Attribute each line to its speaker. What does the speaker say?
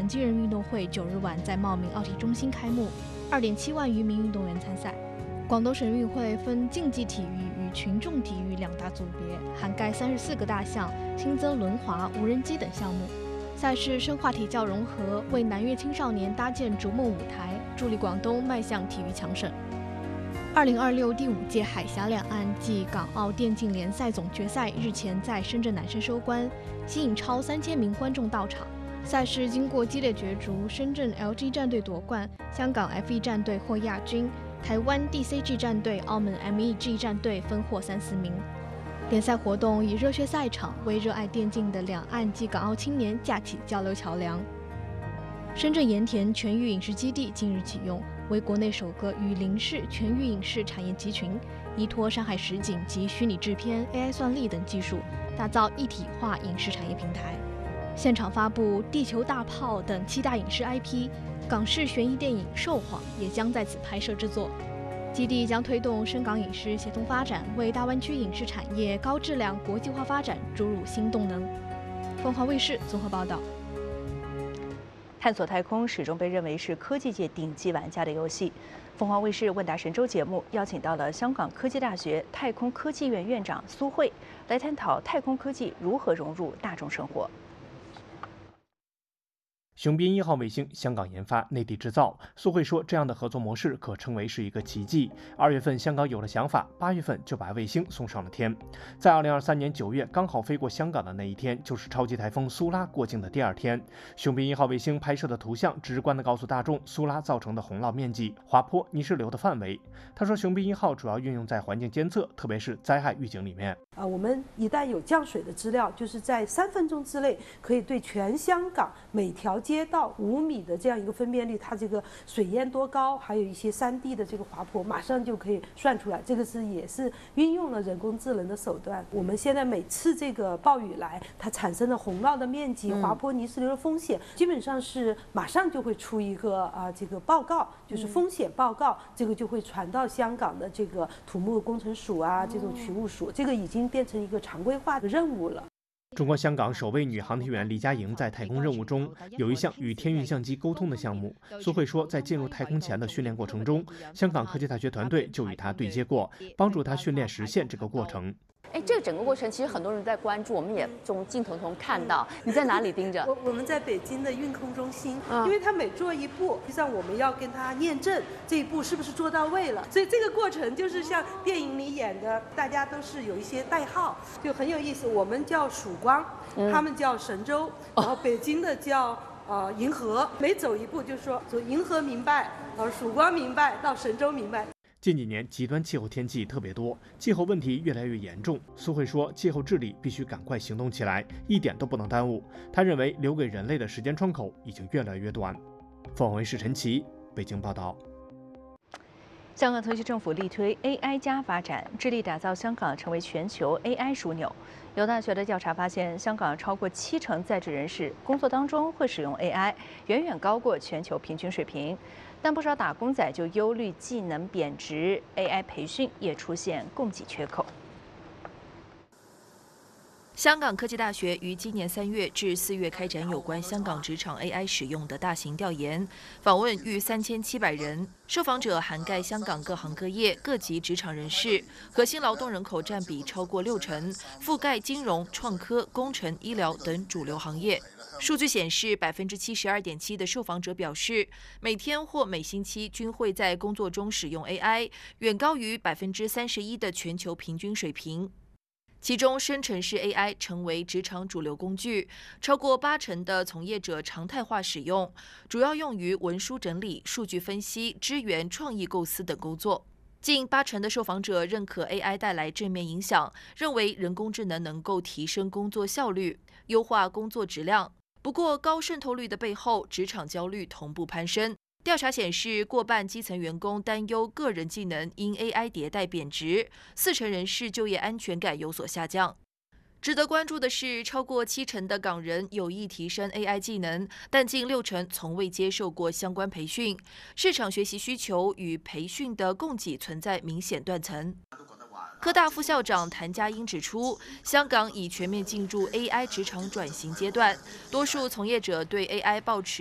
Speaker 1: 残疾人运动会9日晚在茂名奥体中心开幕，2.7万余名运动员参赛。广东省运会分竞技体育与群众体育2大组别，涵盖34个大项，新增轮滑、无人机等项目。赛事深化体教融合，为南粤青少年搭建逐梦舞台，助力广东迈向体育强省。2026第5届海峡两岸暨港澳电竞联赛总决赛日前在深圳南山收官，吸引超3000名观众到场。赛事经过激烈角逐，深圳 LG 战队夺冠，香港 FE 战队获亚军，台湾 DCG 战队、澳门 MEG 战队分获3、4名。联赛活动以热血赛场为热爱电竞的两岸及港澳青年架起交流桥梁。深圳盐田全域影视基地近日启用，为国内首个与零式全域影视产业集群，依托山海实景及虚拟制片、AI 算力等技术，打造一体化影视产业平台。现场发布《地球大炮》等7大影视 IP， 港式悬疑电影《兽谎》也将在此拍摄制作。基地将推动深港影视协同发展，为大湾区影视产业高质量国际化发展注入新动能。凤凰卫视综合报道。
Speaker 2: 探索太空始终被认为是科技界顶级玩家的游戏。凤凰卫视问答神州节目邀请到了香港科技大学太空科技院院长苏慧，来探讨太空科技如何融入大众生活。
Speaker 3: 雄彬1号卫星香港研发，内地制造。苏慧说，这样的合作模式可称为是一个奇迹。2月份香港有了想法，8月份就把卫星送上了天。在2023年9月刚好飞过香港的那一天，就是超级台风苏拉过境的第2天。雄彬1号卫星拍摄的图像直观地告诉大众苏拉造成的洪涝面积、滑坡、泥石流的范围。他说，雄彬1号主要运用在环境监测，特别是灾害预警里面。
Speaker 4: 我们一旦有降水的资料，就是在3分钟之内，可以对全香港每条街道5米的这样一个分辨率，它这个水淹多高，还有一些山地的这个滑坡，马上就可以算出来。这个也是运用了人工智能的手段。我们现在每次这个暴雨来，它产生的洪涝的面积、滑坡、泥石流的风险，基本上是马上就会出一个这个报告，就是风险报告，这个就会传到香港的这个土木工程署这种渠务署，这个已经变成一个常规化的任务了。
Speaker 3: 中国香港首位女航天员李佳莹在太空任务中有一项与天运相机沟通的项目。苏慧说，在进入太空前的训练过程中，香港科技大学团队就与她对接过，帮助她训练实现这个过程。
Speaker 5: 这个整个过程其实很多人在关注，我们也从镜头中看到。你在哪里盯着？
Speaker 4: 我们在北京的运空中心，因为他每做一步，实际上我们要跟他验证这一步是不是做到位了。所以这个过程就是像电影里演的，大家都是有一些代号，就很有意思。我们叫曙光，他们叫神舟，然后北京的叫银河。每走一步就说从银河明白，曙光明白到神舟明白。
Speaker 3: 近几年极端气候天气特别多，气候问题越来越严重。苏慧说，气候治理必须赶快行动起来，一点都不能耽误。他认为留给人类的时间窗口已经越来越短。凤凰卫视陈琦北京报道。
Speaker 2: 香港特区政府力推 AI 加发展，致力打造香港成为全球 AI 枢纽。有大学的调查发现，香港超过70%在职人士工作当中会使用 AI， 远远高过全球平均水平。但不少打工仔就忧虑技能贬值 ，AI 培训也出现供给缺口。香港科技大学于今年3月至4月开展有关香港职场 AI 使用的大型调研，访问逾3700人，受访者涵盖香港各行各业、各级职场人士，核心劳动人口占比超过60%，覆盖金融、创科、工程、医疗等主流行业。数据显示，72.7%的受访者表示，每天或每星期均会在工作中使用 AI， 远高于31%的全球平均水平。其中，生成式 AI 成为职场主流工具，超过80%的从业者常态化使用，主要用于文书整理、数据分析、支援创意构思等工作。近80%的受访者认可 AI 带来正面影响，认为人工智能能够提升工作效率、优化工作质量。不过，高渗透率的背后，职场焦虑同步攀升。调查显示，过半基层员工担忧个人技能因 AI 迭代贬值，40%人士就业安全感有所下降。值得关注的是，超过70%的港人有意提升 AI 技能，但近60%从未接受过相关培训。市场学习需求与培训的供给存在明显断层。科大副校长谭家英指出，香港已全面进入 AI 职场转型阶段，多数从业者对 AI 抱持